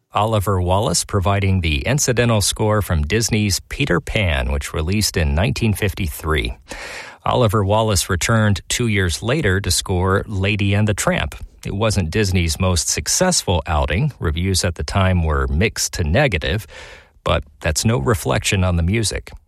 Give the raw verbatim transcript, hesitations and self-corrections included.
Oliver Wallace providing the incidental score from Disney's Peter Pan, which released in nineteen fifty-three. Oliver Wallace returned two years later to score Lady and the Tramp. It wasn't Disney's most successful outing. Reviews at the time were mixed to negative, but that's no reflection on the music.